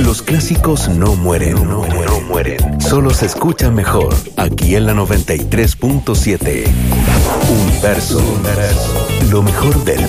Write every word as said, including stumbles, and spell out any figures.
Los clásicos no mueren, no, no mueren. Solo se escuchan mejor aquí en la noventa y tres punto siete. Un verso. Lo mejor del